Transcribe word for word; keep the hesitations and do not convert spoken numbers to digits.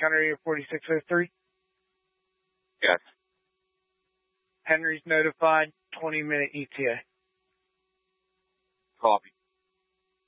County Radio forty-six oh three? Yes. Henry's notified, twenty minute E T A. Copy.